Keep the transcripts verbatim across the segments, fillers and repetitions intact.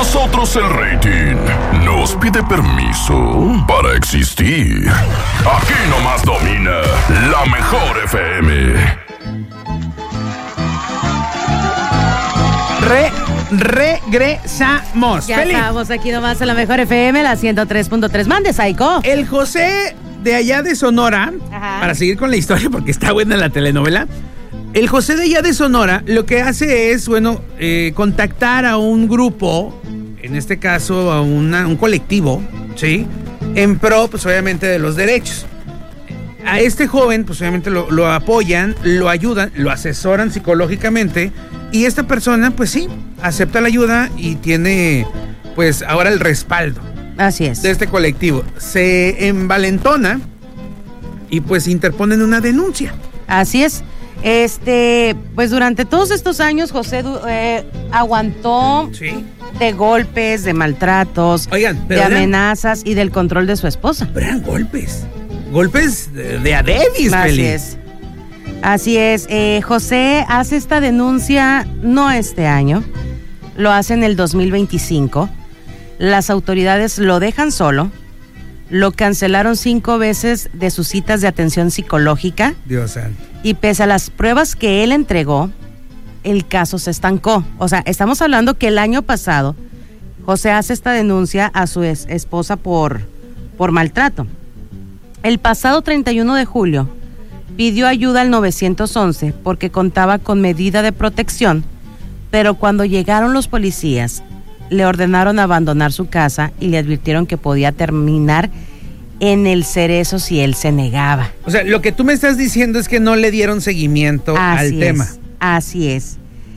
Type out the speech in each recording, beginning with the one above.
Nosotros el rating nos pide permiso para existir. Aquí nomás domina la mejor F M. Re, regresamos. Ya Feliz. estamos aquí nomás en la mejor F M, la ciento tres punto tres. Mande, Psycho. El José de allá de Sonora, Ajá. para seguir con la historia porque está buena la telenovela. El José de allá de Sonora lo que hace es, bueno, eh, contactar a un grupo, en este caso a una, un colectivo, ¿sí? En pro, pues obviamente, de los derechos. A este joven, pues obviamente lo, lo apoyan, lo ayudan, lo asesoran psicológicamente y esta persona, pues sí, acepta la ayuda y tiene, pues ahora el respaldo Así es. de este colectivo. Se envalentona y pues interponen una denuncia. Así es. Este, pues durante todos estos años José eh, aguantó Sí. de golpes, de maltratos, Oigan, de pero eran- amenazas y del control de su esposa. Pero eran golpes. Golpes de, de a Davis, Así Feli. es. Así es. Eh, José hace esta denuncia no este año, lo hace en el dos mil veinticinco. Las autoridades lo dejan solo, lo cancelaron cinco veces de sus citas de atención psicológica Dios santo. y pese a las pruebas que él entregó, el caso se estancó. O sea, estamos hablando que el año pasado José hace esta denuncia a su es- esposa por, por maltrato. El pasado treinta y uno de julio pidió ayuda al nueve once porque contaba con medida de protección, pero cuando llegaron los policías le ordenaron abandonar su casa y le advirtieron que podía terminar en el cerezo si él se negaba. O sea, lo que tú me estás diciendo es que no le dieron seguimiento al Así tema. es, así es.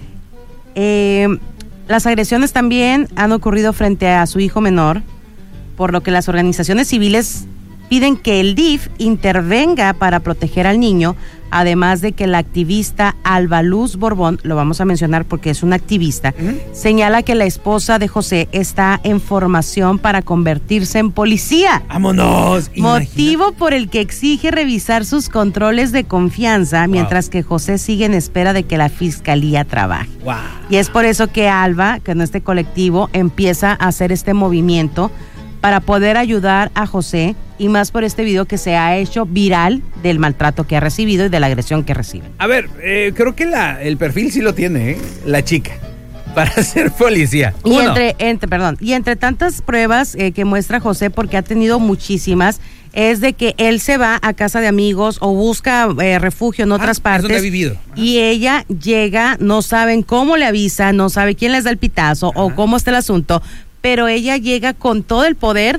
Eh, las agresiones también han ocurrido frente a su hijo menor, por lo que las organizaciones civiles piden que el D I F intervenga para proteger al niño, además de que la activista Alba Luz Borbón, lo vamos a mencionar porque es una activista, Ujú. señala que la esposa de José está en formación para convertirse en policía. ¡Vámonos! Motivo por el que exige revisar sus controles de confianza, mientras que José sigue en espera de que la fiscalía trabaje. Wow. Y es por eso que Alba, que en este colectivo, empieza a hacer este movimiento para poder ayudar a José, y más por este video que se ha hecho viral del maltrato que ha recibido y de la agresión que recibe. A ver, eh, creo que la, el perfil sí lo tiene, ¿eh? La chica, para ser policía. Y Uno. entre, entre, perdón, y entre tantas pruebas eh, que muestra José, porque ha tenido muchísimas, es de que él se va a casa de amigos o busca eh, refugio en Ah, otras es partes. donde ha vivido. Ajá. Y ella llega, no saben cómo le avisa, no sabe quién les da el pitazo o Ajá. cómo está el asunto, pero ella llega con todo el poder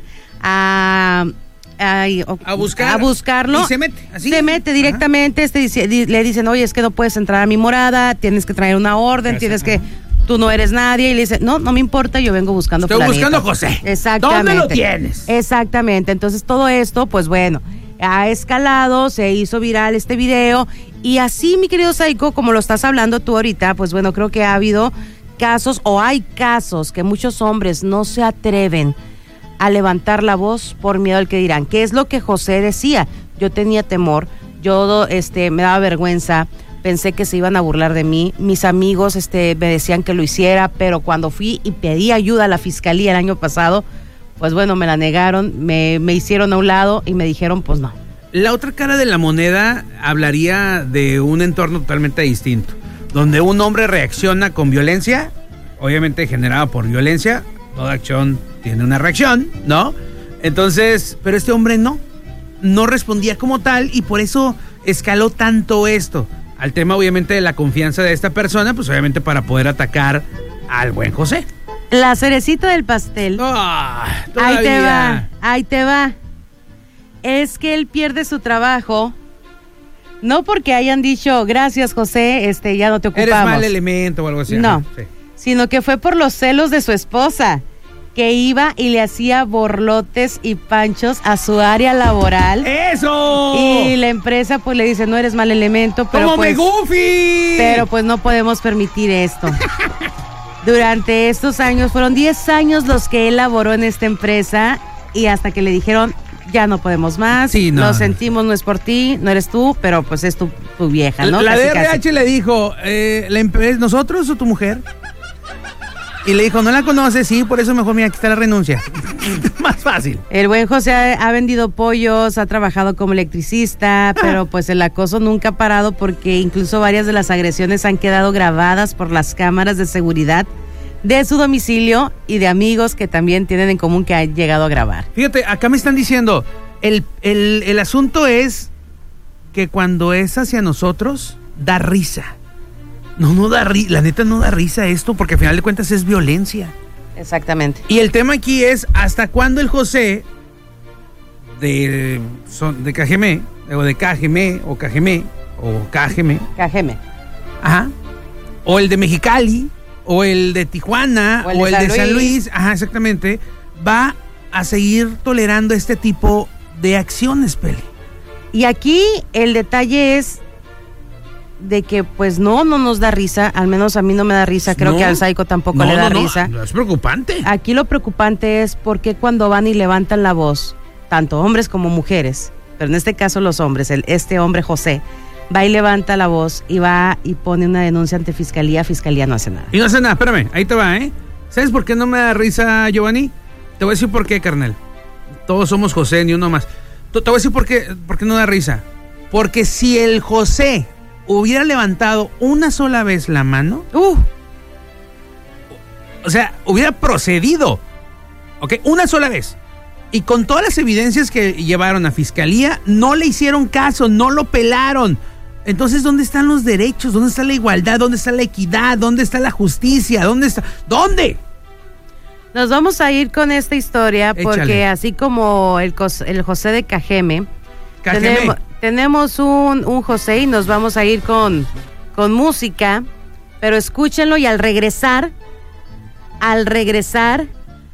a... A, A buscar. a buscarlo. Y se mete, así. Se mete Ajá. directamente. Este, dice- di- le dicen, oye, es que no puedes entrar a mi morada, tienes que traer una orden, Gracias, tienes que, ajá. tú no eres nadie. Y le dice, no, no me importa, yo vengo buscando Estoy fulanito. buscando a José. Exactamente. ¿Dónde lo tienes? Exactamente. Entonces todo esto, pues bueno, ha escalado, se hizo viral este video. Y así, mi querido Psycho, como lo estás hablando tú ahorita, pues bueno, creo que ha habido casos o hay casos que muchos hombres no se atreven a levantar la voz por miedo al que dirán. ¿Qué es lo que José decía? Yo tenía temor, yo este, me daba vergüenza, pensé que se iban a burlar de mí, mis amigos este, me decían que lo hiciera, pero cuando fui y pedí ayuda a la fiscalía el año pasado, pues bueno, me la negaron, me, me hicieron a un lado y me dijeron, pues no. La otra cara de la moneda hablaría de un entorno totalmente distinto, donde un hombre reacciona con violencia, obviamente generada por violencia, toda acción tiene una reacción, ¿no? Entonces, pero este hombre no, no respondía como tal y por eso escaló tanto esto. Al tema obviamente de la confianza de esta persona, pues obviamente para poder atacar al buen José. La cerecita del pastel, Ah, ahí te todavía. va, ahí te va. Es que él pierde su trabajo, no porque hayan dicho, gracias José, este ya no te ocupamos. Eres mal elemento o algo así. No, Ajá, sí. sino que fue por los celos de su esposa, que iba y le hacía borlotes y panchos a su área laboral. ¡Eso! Y la empresa pues le dice, no eres mal elemento, pero ¡Como pues, me Goofy! pero pues no podemos permitir esto. Durante estos años, fueron diez años los que él laboró en esta empresa y hasta que le dijeron, ya no podemos más, Sí, no. lo sentimos, no es por ti, no eres tú, pero pues es tu, tu vieja, ¿no? La Casi, D R H casi. le dijo, eh, ¿la empresa nosotros o tu mujer? Y le dijo, ¿no la conoces? Sí, por eso mejor, mira, aquí está la renuncia. Más fácil. El buen José ha, ha vendido pollos, ha trabajado como electricista, ah. pero pues el acoso nunca ha parado porque incluso varias de las agresiones han quedado grabadas por las cámaras de seguridad de su domicilio y de amigos que también tienen en común que han llegado a grabar. Fíjate, acá me están diciendo, el, el, el asunto es que cuando es hacia nosotros, da risa. No, no da risa, la neta no da risa esto, porque al final de cuentas es violencia. Exactamente. Y el tema aquí es, ¿hasta cuándo el José de, son, de Cajeme, o de Cajeme, o Cajeme, o Cajeme? Cajeme. Ajá. O el de Mexicali, o el de Tijuana, o el, o el de, San, de San Luis. Luis, ajá, exactamente, va a seguir tolerando este tipo de acciones, Peli. Y aquí el detalle es de que pues no, no nos da risa, al menos a mí no me da risa, creo no, que al Psycho tampoco no, le da no, risa. No, es preocupante. Aquí lo preocupante es porque cuando van y levantan la voz, tanto hombres como mujeres, pero en este caso los hombres, el, este hombre José, va y levanta la voz y va y pone una denuncia ante Fiscalía, Fiscalía no hace nada. Y no hace nada, espérame, ahí te va, ¿eh? ¿Sabes por qué no me da risa, Giovanni? Te voy a decir por qué, carnal. Todos somos José, ni uno más. Te voy a decir por qué, por qué no da risa. Porque si el José hubiera levantado una sola vez la mano, uh, o sea, hubiera procedido, ¿ok? Una sola vez. Y con todas las evidencias que llevaron a Fiscalía, no le hicieron caso, no lo pelaron. Entonces, ¿dónde están los derechos? ¿Dónde está la igualdad? ¿Dónde está la equidad? ¿Dónde está la justicia? ¿Dónde está? ¿Dónde? Nos vamos a ir con esta historia porque Échale. así como el, el José de Cajeme, Cajeme. tenemos... Tenemos un, un José y nos vamos a ir con, con música, pero escúchenlo y al regresar, al regresar,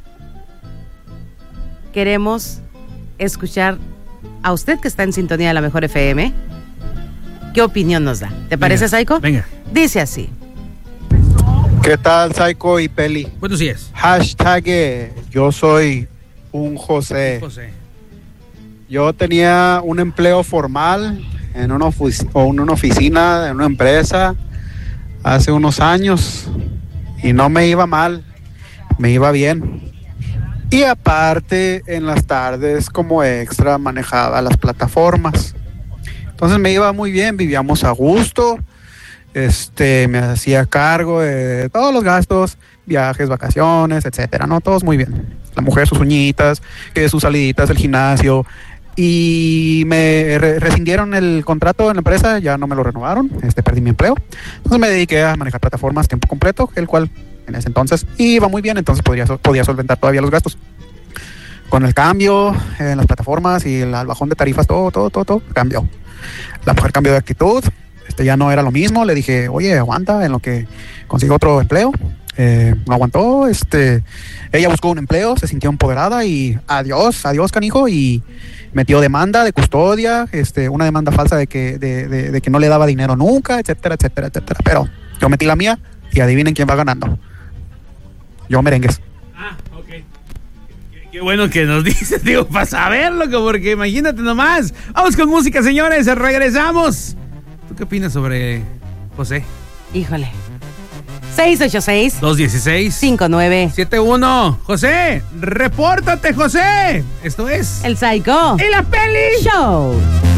queremos escuchar a usted que está en sintonía de la Mejor F M. ¿Qué opinión nos da? ¿Te parece, Venga, Psycho? Venga. Dice así. ¿Qué tal, Psycho y Peli? Buenos días. Hashtag eh, yo soy un José. José. Yo tenía un empleo formal en una, ofici- o en una oficina, en una empresa, hace unos años y no me iba mal, me iba bien. Y aparte, en las tardes como extra manejaba las plataformas. Entonces me iba muy bien, vivíamos a gusto, este, me hacía cargo de todos los gastos, viajes, vacaciones, etcétera, ¿no? Todos muy bien. La mujer, sus uñitas, que sus saliditas, el gimnasio. Y me re- rescindieron el contrato en la empresa, ya no me lo renovaron, este, perdí mi empleo. Entonces me dediqué a manejar plataformas tiempo completo, el cual en ese entonces iba muy bien, entonces podría, podía solventar todavía los gastos. Con el cambio en las plataformas y el bajón de tarifas, todo, todo, todo, todo cambió. La mujer cambió de actitud, este, ya no era lo mismo, le dije, oye, aguanta en lo que consigo otro empleo. Eh, no aguantó, este, ella buscó un empleo, se sintió empoderada y adiós, adiós canijo, y metió demanda de custodia, este, una demanda falsa de que, de, de, de que no le daba dinero nunca, etcétera, etcétera, etcétera. Pero yo metí la mía y adivinen quién va ganando. Yo, merengues. Ah, ok. Qué, qué bueno que nos dices, digo, para saberlo, porque imagínate nomás. Vamos con música, señores, regresamos. ¿Tú qué opinas sobre José? Híjole. seis ocho seis, dos uno seis, cinco nueve siete uno. José, repórtate, José. Esto es El Psycho y la Peli Show.